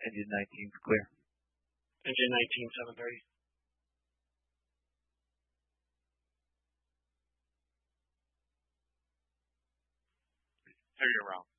Engine 19 is clear. Engine 19, 730. Carry around.